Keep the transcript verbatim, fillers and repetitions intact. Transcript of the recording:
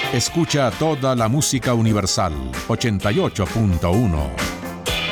Escucha toda la música universal. ochenta y ocho punto uno.